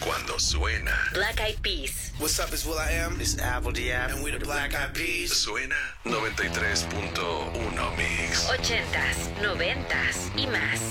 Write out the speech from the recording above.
cuando suena. Black Eyed Peas. What's up, it's will.i.am. It's Apple D.App. And we're the Black Eyed Peas. Suena 93.1 Mix. 80s, 90s y más.